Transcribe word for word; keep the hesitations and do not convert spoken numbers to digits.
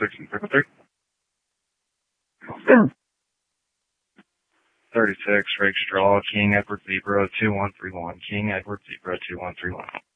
six and fifty-three. thirty-six, Rake's draw, King Edward Zebra, two one three one. King Edward Zebra, two one three one.